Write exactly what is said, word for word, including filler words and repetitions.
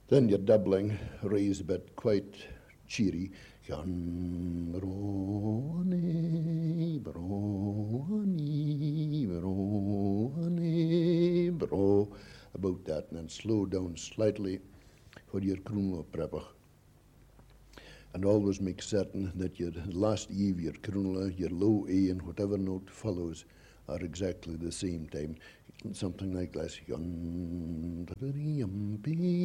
Then you're doubling, raise a bit, quite cheery. Brony, brony, brony, bro. About that, and then slow down slightly for your crooner prepper. And always make certain that your last E of your crooner, your low A, and whatever note follows are exactly the same time. Something like this.